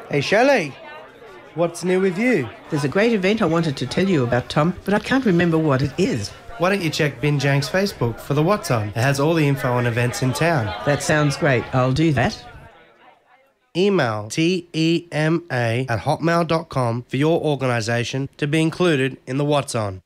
Hey, Shelley, what's new with you? There's a great event I wanted to tell you about, Tom, but I can't remember what it is. Why don't you check Binjank's Facebook for the What's On? It has all the info on events in town. That sounds great. I'll do that. Email tema@hotmail.com for your organisation to be included in the What's On.